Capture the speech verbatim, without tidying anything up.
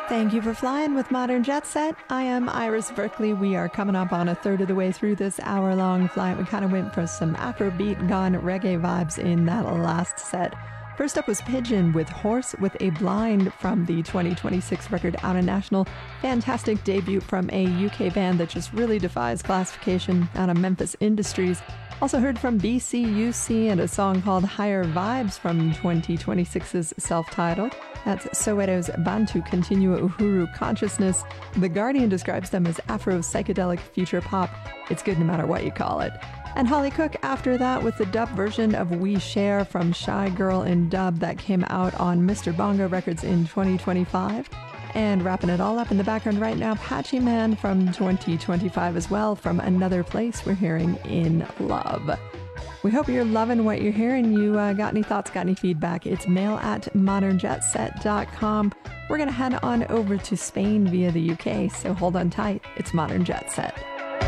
Thank you for flying with Modern Jet Set. I am Iris Berkeley. We are coming up on a third of the way through this hour-long flight. We kind of went for some Afrobeat, gone reggae vibes in that last set. First up was Pigeon with Horse with a Blind from the twenty twenty-six record Out of National. Fantastic debut from a U K band that just really defies classification out of Memphis Industries. Also heard from B C U C and a song called Higher Vibes from twenty twenty-six's self-titled. That's Soweto's Bantu Continua Uhuru Consciousness. The Guardian describes them as Afro-psychedelic future pop. It's good no matter what you call it. And Holly Cook after that with the dub version of We Share from Shy Girl in Dub that came out on Mister Bongo Records in twenty twenty-five. And wrapping it all up in the background right now, Patchy Man from twenty twenty-five as well, from Another Place we're hearing In Love. We hope you're loving what you're hearing. You uh, got any thoughts, got any feedback? It's mail at modern jet set dot com. We're going to head on over to Spain via the U K, so hold on tight. It's Modern Jet Set.